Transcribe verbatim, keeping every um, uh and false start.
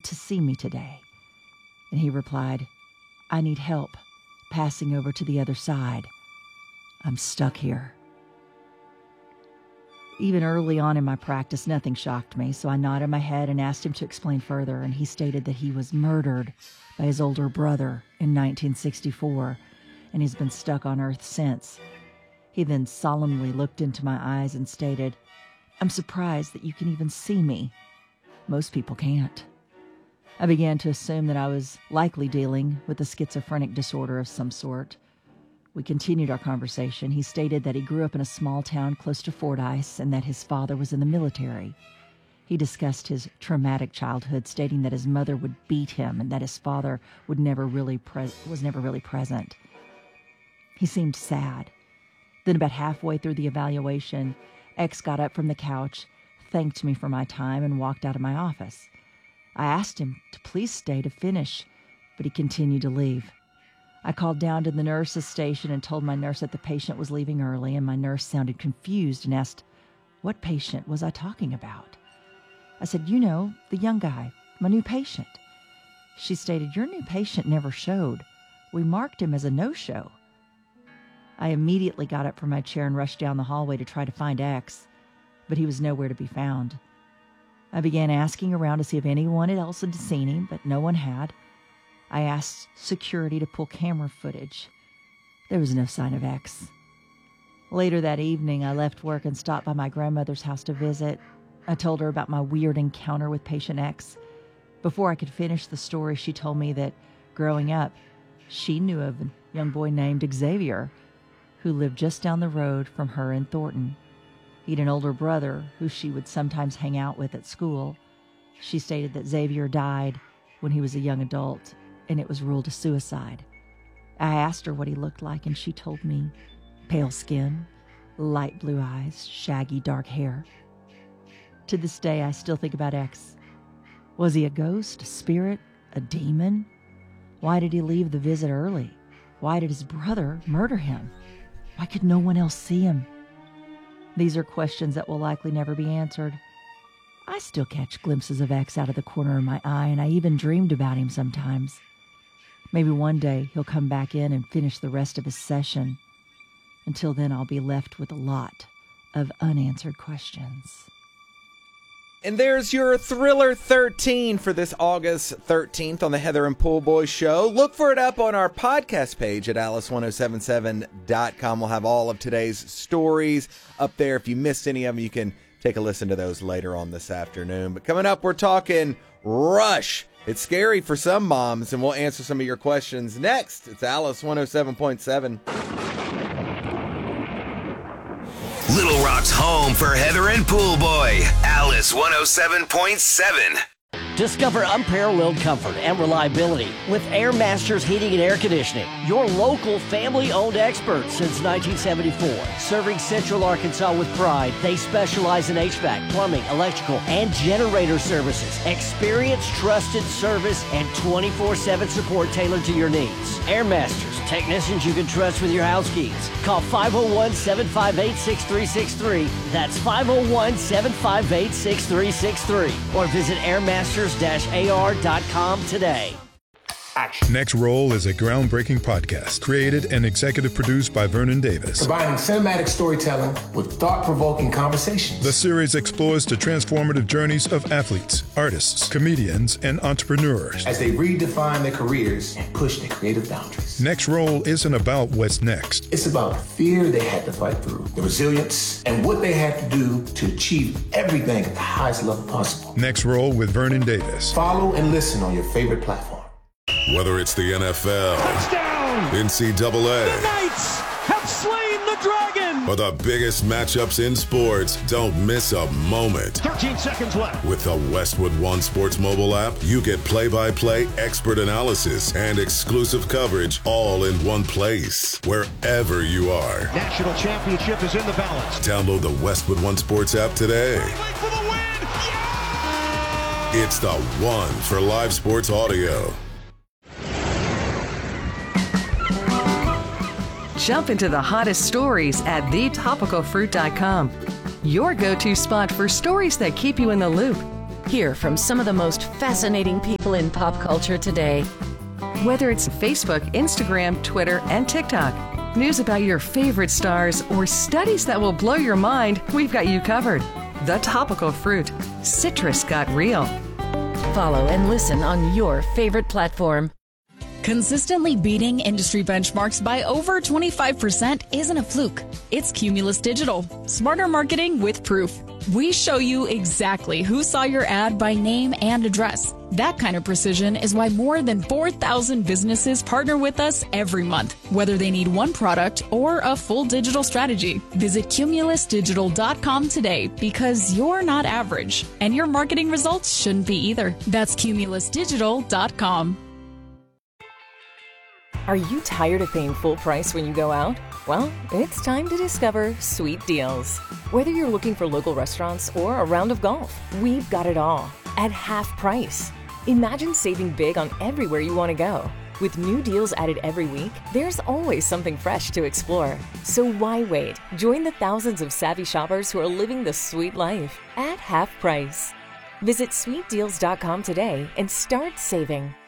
to see me today?" And he replied, "I need help passing over to the other side. I'm stuck here." Even early on in my practice, nothing shocked me, so I nodded my head and asked him to explain further, and he stated that he was murdered by his older brother in nineteen sixty-four, and he's been stuck on Earth since. He then solemnly looked into my eyes and stated, "I'm surprised that you can even see me. Most people can't." I began to assume that I was likely dealing with a schizophrenic disorder of some sort. We continued our conversation. He stated that he grew up in a small town close to Fordyce and that his father was in the military. He discussed his traumatic childhood, stating that his mother would beat him and that his father would never really pre- was never really present. He seemed sad. Then about halfway through the evaluation, X got up from the couch, thanked me for my time, and walked out of my office. I asked him to please stay to finish, but he continued to leave. I called down to the nurse's station and told my nurse that the patient was leaving early, and my nurse sounded confused and asked, what patient was I talking about? I said, "You know, the young guy, my new patient." She stated, "Your new patient never showed. We marked him as a no-show." I immediately got up from my chair and rushed down the hallway to try to find X, but he was nowhere to be found. I began asking around to see if anyone else had seen him, but no one had. I asked security to pull camera footage. There was no sign of X. Later that evening, I left work and stopped by my grandmother's house to visit. I told her about my weird encounter with patient X. Before I could finish the story, she told me that growing up, she knew of a young boy named Xavier who lived just down the road from her in Thornton. He had an older brother who she would sometimes hang out with at school. She stated that Xavier died when he was a young adult, and it was ruled a suicide. I asked her what he looked like, and she told me pale skin, light blue eyes, shaggy dark hair. To this day, I still think about X. Was he a ghost, a spirit, a demon? Why did he leave the visit early? Why did his brother murder him? Why could no one else see him? These are questions that will likely never be answered. I still catch glimpses of X out of the corner of my eye, and I even dreamed about him sometimes. Maybe one day he'll come back in and finish the rest of his session. Until then, I'll be left with a lot of unanswered questions. And there's your Thriller thirteen for this August thirteenth on the Heather and Pool Boys Show. Look for it up on our podcast page at alice ten seventy-seven dot com. We'll have all of today's stories up there. If you missed any of them, you can take a listen to those later on this afternoon. But coming up, we're talking Rush. It's scary for some moms, and we'll answer some of your questions next. It's Alice one oh seven point seven. Little Rock's home for Heather and Pool Boy, Alice one oh seven point seven. Discover unparalleled comfort and reliability with Air Masters Heating and Air Conditioning, your local family-owned experts since nineteen seventy-four. Serving Central Arkansas with pride, they specialize in H V A C, plumbing, electrical, and generator services. Experience, trusted service, and twenty-four seven support tailored to your needs. Air Masters, technicians you can trust with your house keys. Call five oh one, seven five eight, six three six three. That's five oh one, seven five eight, six three six three. Or visit air masters dash a r dot com today. Action. Next Roll is a groundbreaking podcast created and executive produced by Vernon Davis. Combining cinematic storytelling with thought-provoking conversations. The series explores the transformative journeys of athletes, artists, comedians, and entrepreneurs as they redefine their careers and push their creative boundaries. Next Roll isn't about what's next. It's about the fear they had to fight through, the resilience, and what they had to do to achieve everything at the highest level possible. Next Roll with Vernon Davis. Follow and listen on your favorite platform. Whether it's the N F L, touchdown, N C double A, the Knights have slain the dragon, or the biggest matchups in sports, don't miss a moment. thirteen seconds left. With the Westwood One Sports mobile app, you get play-by-play expert analysis and exclusive coverage all in one place, wherever you are. National championship is in the balance. Download the Westwood One Sports app today. For the win. Yeah! It's the one for live sports audio. Jump into the hottest stories at the topical fruit dot com. Your go-to spot for stories that keep you in the loop. Hear from some of the most fascinating people in pop culture today. Whether it's Facebook, Instagram, Twitter, and TikTok, news about your favorite stars, or studies that will blow your mind, we've got you covered. The Topical Fruit. Citrus got real. Follow and listen on your favorite platform. Consistently beating industry benchmarks by over twenty-five percent isn't a fluke. It's Cumulus Digital. Smarter marketing with proof. We show you exactly who saw your ad by name and address. That kind of precision is why more than four thousand businesses partner with us every month, whether they need one product or a full digital strategy. Visit cumulus digital dot com today, because you're not average, and your marketing results shouldn't be either. That's cumulus digital dot com. Are you tired of paying full price when you go out? Well, it's time to discover Sweet Deals. Whether you're looking for local restaurants or a round of golf, we've got it all at half price. Imagine saving big on everywhere you want to go. With new deals added every week, there's always something fresh to explore. So why wait? Join the thousands of savvy shoppers who are living the sweet life at half price. Visit sweet deals dot com today and start saving.